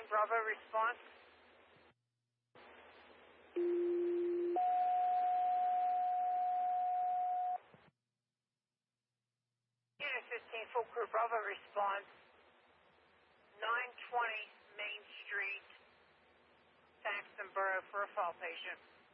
Bravo response. Unit 15, full crew Bravo response. 920 Main Street, Saxton Borough for a fall patient.